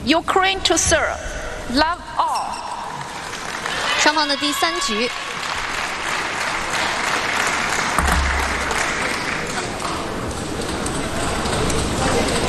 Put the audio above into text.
Ukraine to serve. Love all. 双方的第3局。